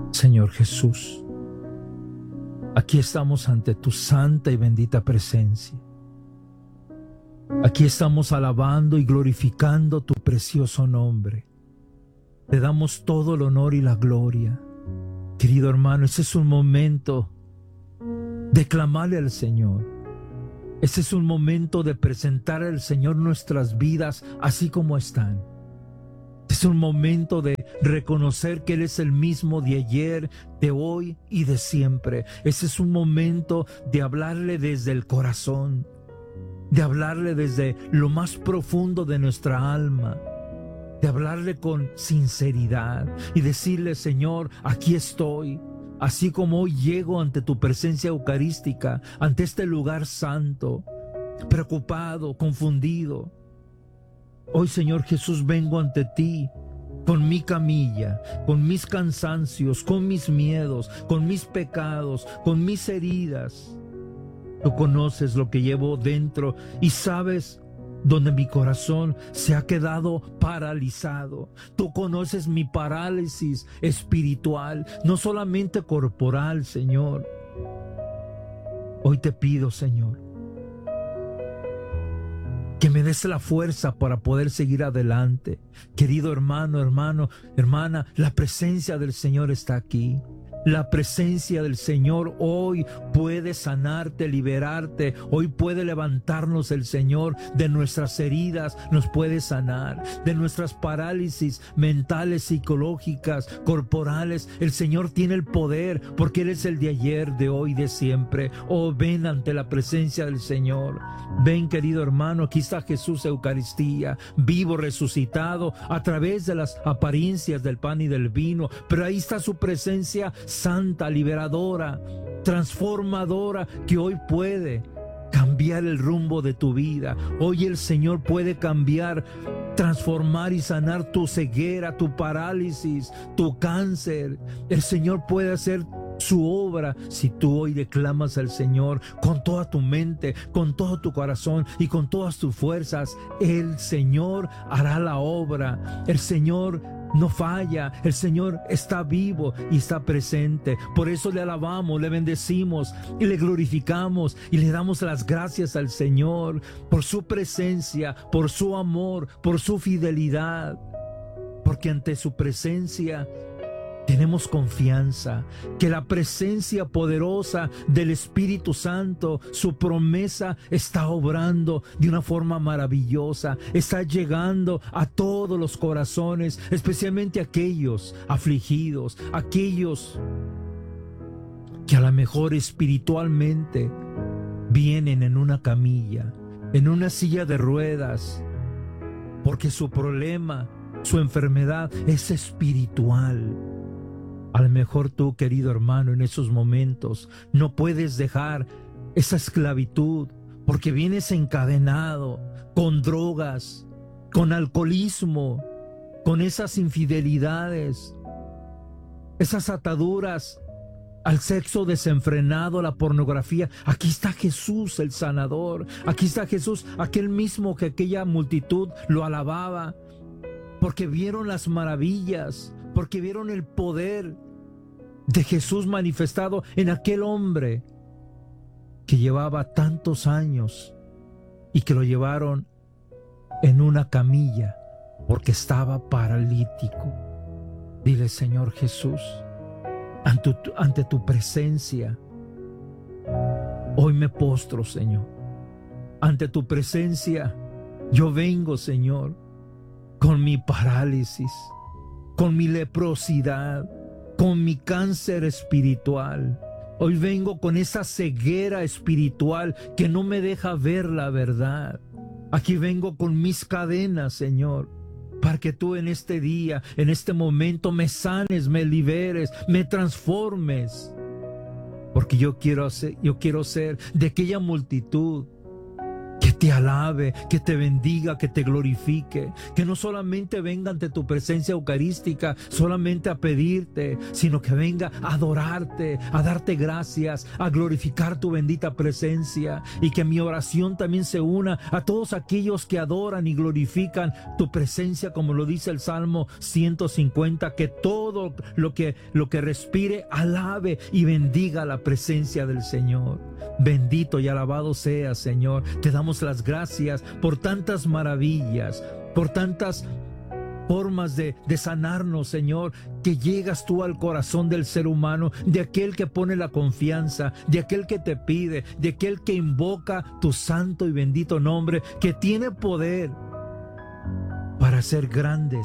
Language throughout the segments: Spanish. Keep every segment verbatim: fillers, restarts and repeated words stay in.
Señor Jesús, aquí estamos ante tu santa y bendita presencia. Aquí estamos alabando y glorificando tu precioso nombre. Te damos todo el honor y la gloria. Querido hermano, ese es un momento de clamarle al Señor. Ese es un momento de presentar al Señor nuestras vidas así como están. Es un momento de reconocer que Él es el mismo de ayer, de hoy y de siempre. Ese es un momento de hablarle desde el corazón, de hablarle desde lo más profundo de nuestra alma, de hablarle con sinceridad y decirle: Señor, aquí estoy. Así como hoy llego ante tu presencia eucarística, ante este lugar santo, preocupado, confundido. Hoy, Señor Jesús, vengo ante ti con mi camilla, con mis cansancios, con mis miedos, con mis pecados, con mis heridas. Tú conoces lo que llevo dentro y sabes donde mi corazón se ha quedado paralizado. Tú conoces mi parálisis espiritual, no solamente corporal, Señor. Hoy te pido, Señor, que me des la fuerza para poder seguir adelante. Querido hermano, hermano, hermana, la presencia del Señor está aquí. La presencia del Señor hoy puede sanarte, liberarte. Hoy puede levantarnos el Señor de nuestras heridas, nos puede sanar de nuestras parálisis mentales, psicológicas, corporales. El Señor tiene el poder porque Él es el de ayer, de hoy, de siempre. Oh, ven ante la presencia del Señor. Ven, querido hermano, aquí está Jesús Eucaristía, vivo, resucitado a través de las apariencias del pan y del vino, pero ahí está su presencia santa, liberadora, transformadora, que hoy puede cambiar el rumbo de tu vida. Hoy el Señor puede cambiar, transformar y sanar tu ceguera, tu parálisis, tu cáncer. El Señor puede hacer su obra si tú hoy declamas al Señor con toda tu mente, con todo tu corazón y con todas tus fuerzas. El Señor hará la obra. El Señor no falla, el Señor está vivo y está presente. Por eso le alabamos, le bendecimos y le glorificamos y le damos las gracias al Señor por su presencia, por su amor, por su fidelidad. Porque ante su presencia tenemos confianza que la presencia poderosa del Espíritu Santo, su promesa, está obrando de una forma maravillosa, está llegando a todos los corazones, especialmente aquellos afligidos, aquellos que a lo mejor espiritualmente vienen en una camilla, en una silla de ruedas, porque su problema, su enfermedad es espiritual. A lo mejor tú, querido hermano, en esos momentos no puedes dejar esa esclavitud porque vienes encadenado con drogas, con alcoholismo, con esas infidelidades, esas ataduras al sexo desenfrenado, la pornografía. Aquí está Jesús, el sanador. Aquí está Jesús, aquel mismo que aquella multitud lo alababa porque vieron las maravillas, porque vieron el poder de Jesús manifestado en aquel hombre que llevaba tantos años y que lo llevaron en una camilla porque estaba paralítico. Dile: Señor Jesús, ante tu, ante tu presencia hoy me postro, Señor. Ante tu presencia yo vengo, Señor, con mi parálisis, con mi leprosidad, con mi cáncer espiritual. Hoy vengo con esa ceguera espiritual que no me deja ver la verdad. Aquí vengo con mis cadenas, Señor, para que tú en este día, en este momento, me sanes, me liberes, me transformes. Porque yo quiero ser, yo quiero ser de aquella multitud que te alabe, que te bendiga, que te glorifique, que no solamente venga ante tu presencia eucarística solamente a pedirte, sino que venga a adorarte, a darte gracias, a glorificar tu bendita presencia, y que mi oración también se una a todos aquellos que adoran y glorifican tu presencia, como lo dice el Salmo ciento cincuenta, que todo lo que, lo que respire alabe y bendiga la presencia del Señor. Bendito y alabado sea, Señor. Te damos las gracias por tantas maravillas, por tantas formas de, de sanarnos, Señor, que llegas tú al corazón del ser humano, de aquel que pone la confianza, de aquel que te pide, de aquel que invoca tu santo y bendito nombre, que tiene poder para hacer grandes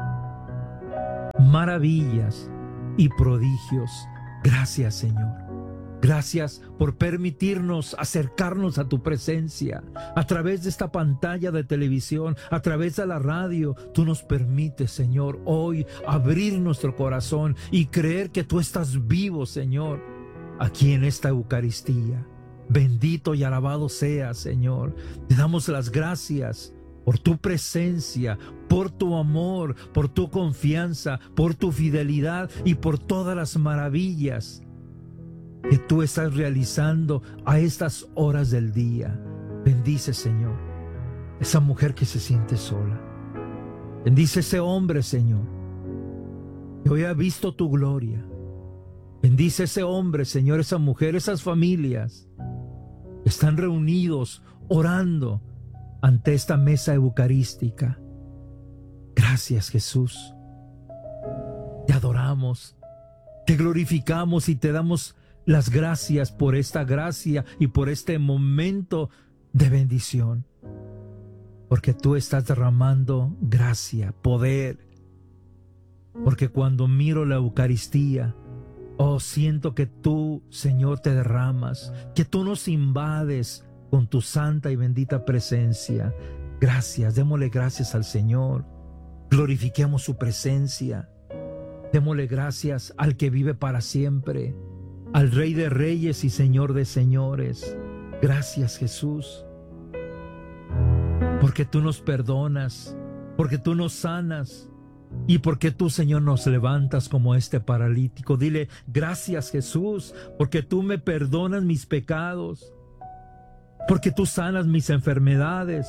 maravillas y prodigios. Gracias, Señor. Gracias por permitirnos acercarnos a tu presencia. A través de esta pantalla de televisión, a través de la radio, tú nos permites, Señor, hoy abrir nuestro corazón y creer que tú estás vivo, Señor, aquí en esta Eucaristía. Bendito y alabado sea, Señor. Te damos las gracias por tu presencia, por tu amor, por tu confianza, por tu fidelidad y por todas las maravillas que tú estás realizando a estas horas del día. Bendice, Señor, esa mujer que se siente sola. Bendice ese hombre, Señor, que hoy ha visto tu gloria. Bendice ese hombre, Señor, esa mujer, esas familias que están reunidos orando ante esta mesa eucarística. Gracias, Jesús. Te adoramos, te glorificamos y te damos las gracias por esta gracia y por este momento de bendición. Porque tú estás derramando gracia, poder. Porque cuando miro la Eucaristía, oh, siento que tú, Señor, te derramas, que tú nos invades con tu santa y bendita presencia. Gracias, démosle gracias al Señor. Glorifiquemos su presencia. Démosle gracias al que vive para siempre, al Rey de Reyes y Señor de Señores. Gracias, Jesús, porque tú nos perdonas, porque tú nos sanas y porque tú, Señor, nos levantas como este paralítico. Dile, gracias, Jesús, porque tú me perdonas mis pecados, porque tú sanas mis enfermedades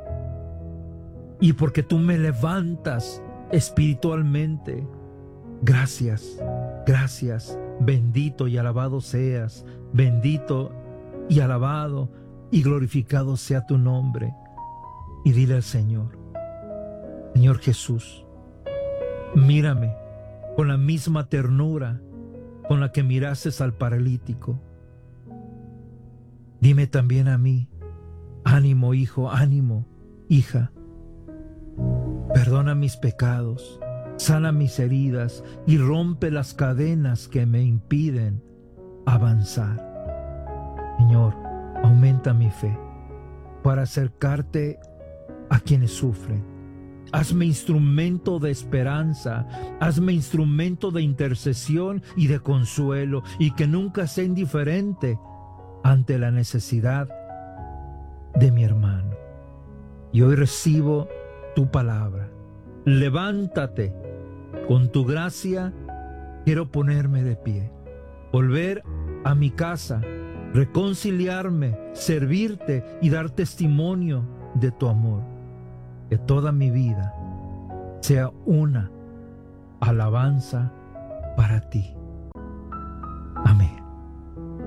y porque tú me levantas espiritualmente. Gracias, gracias. Bendito y alabado seas, bendito y alabado y glorificado sea tu nombre. Y dile al Señor, Señor Jesús, mírame con la misma ternura con la que miraste al paralítico. Dime también a mí, ánimo, hijo, ánimo, hija. Perdona mis pecados, sana mis heridas y rompe las cadenas que me impiden avanzar. Señor, aumenta mi fe para acercarte a quienes sufren. Hazme instrumento de esperanza, hazme instrumento de intercesión y de consuelo, y que nunca sea indiferente ante la necesidad de mi hermano. Y hoy recibo tu palabra. Levántate. Con tu gracia quiero ponerme de pie, volver a mi casa, reconciliarme, servirte y dar testimonio de tu amor. Que toda mi vida sea una alabanza para ti.